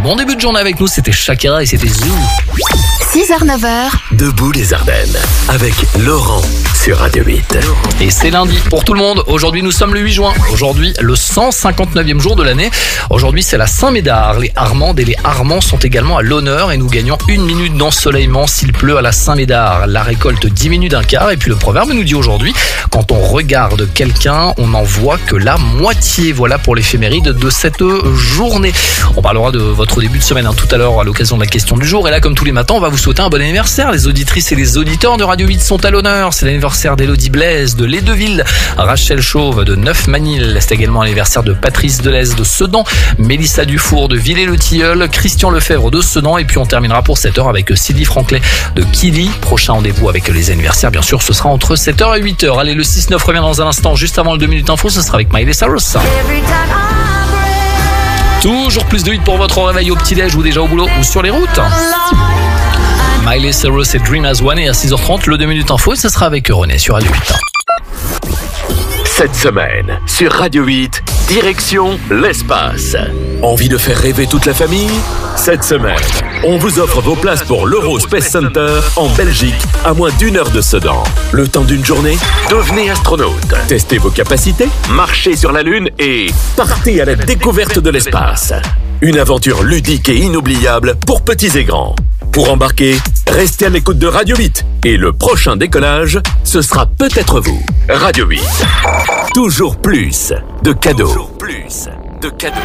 bon début de journée avec nous, c'était Shakira et c'était Zoo. 6h-9h. Debout les Ardennes, avec Laurent sur Radio 8. Et c'est lundi pour tout le monde. Aujourd'hui, nous sommes le 8 juin. Aujourd'hui, le 159e jour de l'année. Aujourd'hui, c'est la Saint-Médard. Les Armandes et les Armands sont également à l'honneur et nous gagnons 1 minute d'ensoleillement s'il pleut à la Saint-Médard. La récolte diminue d'un quart et puis le proverbe nous dit aujourd'hui, quand on regarde quelqu'un, on n'en voit que la moitié. Voilà pour l'éphéméride de cette journée. On parlera de votre début de semaine tout à l'heure à l'occasion de la question du jour. Et là, comme tous les matins, on va vous souhaiter un bon anniversaire. Les auditrices et les auditeurs de Radio 8 sont à l'honneur. C'est l'anniversaire d'Élodie Blaise de Lédeville, Rachel Chauve de Neufmanil. C'est également l'anniversaire de Patrice Delez de Sedan, Mélissa Dufour de Villers-le-Tilleul, Christian Lefebvre de Sedan. Et puis on terminera pour 7h avec Sylvie Franklin de Killy. Prochain rendez-vous avec les anniversaires, bien sûr, ce sera entre 7h et 8h. Allez, le 6-9 revient dans un instant, juste avant le 2 minutes info, ce sera avec Miley Cyrus. Toujours plus de 8 pour votre réveil au petit-déj ou déjà au boulot ou sur les routes. Miley Cyrus et Dream As One, et à 6h30, le 2 minutes info, et ce sera avec René sur Radio 8. Cette semaine, sur Radio 8, direction l'espace. Envie de faire rêver toute la famille ? Cette semaine, on vous offre vos places pour l'Euro Space Center en Belgique, à moins d'1 heure de Sedan. Le temps d'une journée, devenez astronaute. Testez vos capacités, marchez sur la Lune et partez à la découverte de l'espace. Une aventure ludique et inoubliable pour petits et grands. Pour embarquer, restez à l'écoute de Radio 8. Et le prochain décollage, ce sera peut-être vous. Radio 8. Toujours plus de cadeaux. Toujours plus de cadeaux.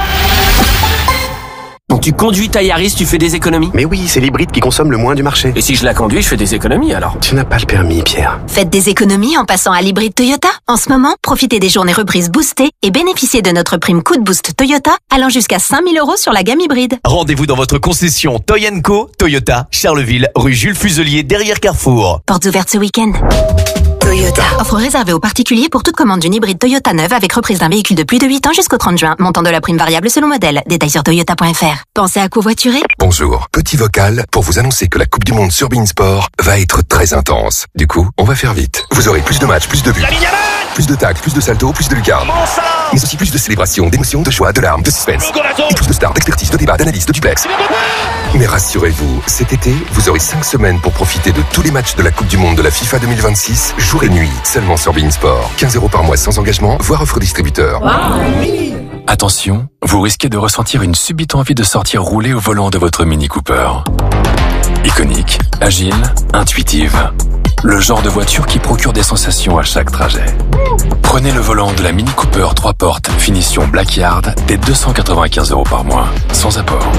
Quand tu conduis ta Yaris, tu fais des économies? Mais oui, c'est l'hybride qui consomme le moins du marché. Et si je la conduis, je fais des économies alors? Tu n'as pas le permis, Pierre. Faites des économies en passant à l'hybride Toyota. En ce moment, profitez des journées reprises boostées et bénéficiez de notre prime coup de boost Toyota allant jusqu'à 5 000 € sur la gamme hybride. Rendez-vous dans votre concession Toy & Co, Toyota, Charleville, rue Jules Fuselier, derrière Carrefour. Portes ouvertes ce week-end. Toyota. Offre réservée aux particuliers pour toute commande d'une hybride Toyota neuve avec reprise d'un véhicule de plus de 8 ans jusqu'au 30 juin. Montant de la prime variable selon modèle. Détails sur toyota.fr. Pensez à covoiturer? Bonjour. Petit vocal pour vous annoncer que la Coupe du Monde sur Beansport va être très intense. Du coup, on va faire vite. Vous aurez plus de matchs, plus de buts, plus de tacles, plus de saltos, plus de lucarnes. Mais aussi plus de célébrations, d'émotions, de joie, de larmes, de suspense. Et plus de stars, d'expertise, de débats, d'analyse, de duplex. Mais rassurez-vous, cet été, vous aurez 5 semaines pour profiter de tous les matchs de la Coupe du Monde de la FIFA 2026, jour et nuit, seulement sur Beansport. 15 € par mois sans engagement, voire offre distributeur. Attention, vous risquez de ressentir une subite envie de sortir rouler au volant de votre Mini Cooper. Iconique, agile, intuitive. Le genre de voiture qui procure des sensations à chaque trajet. Prenez le volant de la Mini Cooper 3 portes, finition Blackyard, dès 295 € par mois, sans apport.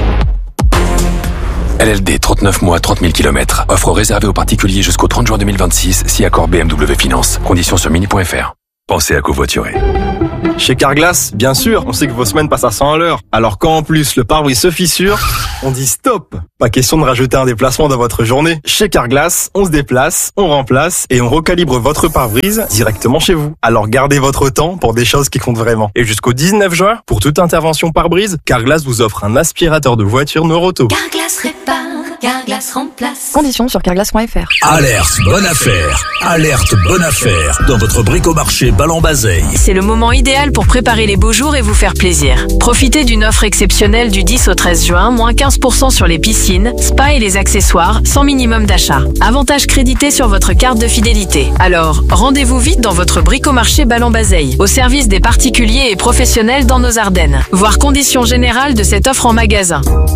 LLD 39 mois, 30 000 km. Offre réservée aux particuliers jusqu'au 30 juin 2026, si accord BMW Finance. Conditions sur mini.fr. Pensez à covoiturer. Chez Carglass, bien sûr, on sait que vos semaines passent à 100 à l'heure. Alors quand en plus le pare-brise se fissure, on dit stop. Pas question de rajouter un déplacement dans votre journée. Chez Carglass, on se déplace, on remplace et on recalibre votre pare-brise directement chez vous. Alors gardez votre temps pour des choses qui comptent vraiment. Et jusqu'au 19 juin, pour toute intervention pare-brise, Carglass vous offre un aspirateur de voiture Noroto. Carglass répare, Carglass remplace. Conditions sur carglass.fr. Alerte bonne affaire. Alerte bonne affaire dans votre bricomarché Ballon-Bazeille. C'est le moment idéal pour préparer les beaux jours et vous faire plaisir. Profitez d'une offre exceptionnelle du 10 au 13 juin, moins 15% sur les piscines, spas et les accessoires, sans minimum d'achat. Avantage crédité sur votre carte de fidélité. Alors, rendez-vous vite dans votre bricomarché Ballon-Bazeille, au service des particuliers et professionnels dans nos Ardennes. Voir conditions générales de cette offre en magasin.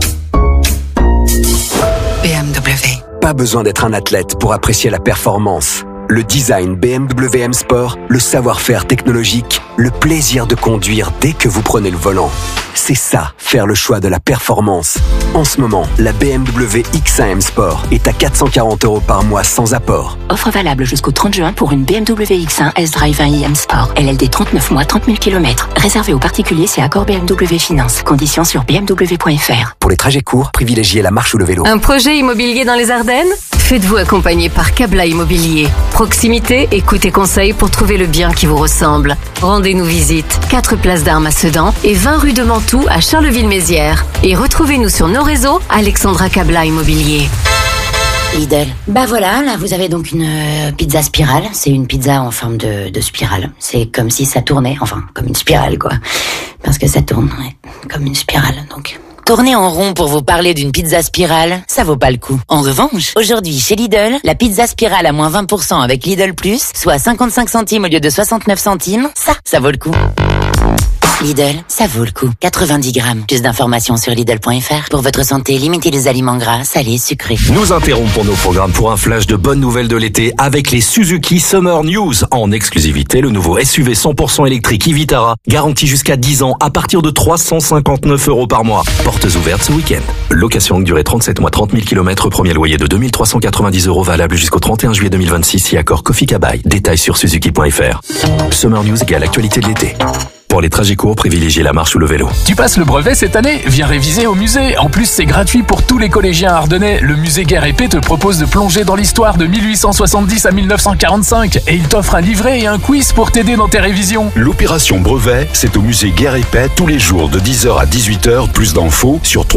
BMW. Pas besoin d'être un athlète pour apprécier la performance. Le design BMW M Sport, le savoir-faire technologique, le plaisir de conduire dès que vous prenez le volant. C'est ça, faire le choix de la performance. En ce moment, la BMW X1 M Sport est à 440 € par mois sans apport. Offre valable jusqu'au 30 juin pour une BMW X1 S-Drive 1i M Sport. LLD 39 mois, 30 000 km. Réservé aux particuliers, c'est accord BMW Finance. Conditions sur bmw.fr. Pour les trajets courts, privilégiez la marche ou le vélo. Un projet immobilier dans les Ardennes? Faites-vous accompagner par Cabla Immobilier. Proximité, écoute et conseils pour trouver le bien qui vous ressemble. Rendez-nous visite. 4 places d'Armes à Sedan et 20 rue de Mantoue à Charleville-Mézières. Et retrouvez-nous sur nos réseaux, Alexandra Cabla Immobilier. Lidl. Bah voilà, là vous avez donc une pizza spirale. C'est une pizza en forme de spirale. C'est comme si ça tournait, enfin comme une spirale quoi. Parce que ça tourne, ouais, comme une spirale donc. Tourner en rond pour vous parler d'une pizza spirale, ça vaut pas le coup. En revanche, aujourd'hui chez Lidl, la pizza spirale à moins 20% avec Lidl Plus, soit 55 centimes au lieu de 69 centimes, ça vaut le coup. Lidl, ça vaut le coup. 90 grammes. Plus d'informations sur Lidl.fr. Pour votre santé, limitez les aliments gras, salés, sucrés. Nous interrompons nos programmes pour un flash de bonnes nouvelles de l'été avec les Suzuki Summer News. En exclusivité, le nouveau SUV 100% électrique e-Vitara, garanti jusqu'à 10 ans à partir de 359 € par mois. Portes ouvertes ce week-end. Location longue durée 37 mois, 30 000 km, premier loyer de 2390 € valable jusqu'au 31 juillet 2026 si accord Kofi Kabai. Détails sur Suzuki.fr. Summer News égale actualité de l'été. Pour les trajets courts, privilégiez la marche ou le vélo. Tu passes le brevet cette année? Viens réviser au musée. En plus, c'est gratuit pour tous les collégiens ardennais. Le musée Guerre et Paix te propose de plonger dans l'histoire de 1870 à 1945 et il t'offre un livret et un quiz pour t'aider dans tes révisions. L'opération brevet, c'est au musée Guerre et Paix tous les jours de 10h à 18h. Plus d'infos sur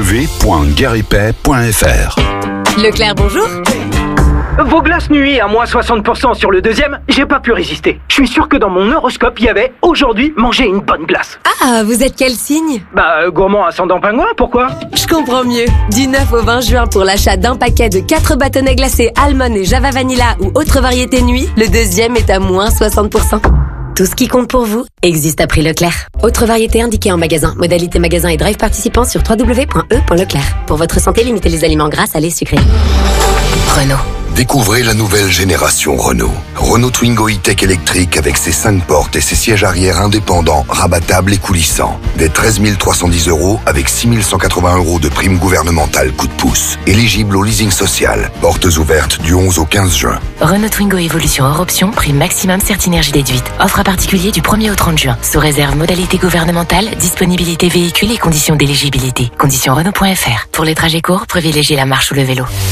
www.guerreetpaix.fr. Leclerc, bonjour. Vos glaces nuit à moins 60% sur le deuxième, j'ai pas pu résister. Je suis sûr que dans mon horoscope, il y avait « Aujourd'hui, manger une bonne glace ». Ah, vous êtes quel signe? Gourmand ascendant pingouin, pourquoi? Je comprends mieux. Du 9 au 20 juin, pour l'achat d'un paquet de 4 bâtonnets glacés Almond et Java Vanilla ou autre variété nuit, le deuxième est à moins 60%. Tout ce qui compte pour vous existe à prix Leclerc. Autre variété indiquée en magasin. Modalité magasin et drive participant sur www.e.leclerc. Pour votre santé, limitez les aliments gras, salés, sucrés. Renault. Découvrez la nouvelle génération Renault. Renault Twingo E-Tech électrique avec ses 5 portes et ses sièges arrière indépendants, rabattables et coulissants. Dès 13 310 € avec 6 180 € de prime gouvernementale coup de pouce. Éligible au leasing social. Portes ouvertes du 11 au 15 juin. Renault Twingo Évolution hors option, prime maximum Certinergie déduite. Offre à particulier du 1er au 30 juin. Sous réserve modalité gouvernementale, disponibilité véhicule et conditions d'éligibilité. Conditions Renault.fr. Pour les trajets courts, privilégiez la marche ou le vélo.